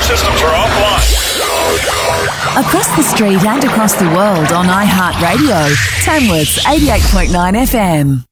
systems are offline. Across the street and across the world on iHeartRadio, Tamworth's 88.9 FM.